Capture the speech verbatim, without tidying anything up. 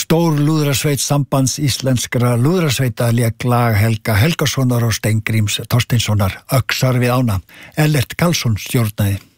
Stór lúðrasveit sambands íslenskra lúðrasveita lék lag Helga Helgasonar og Steingríms Þorsteinssonar, Öxar við ána. Ellert Karlsson stjórnaði.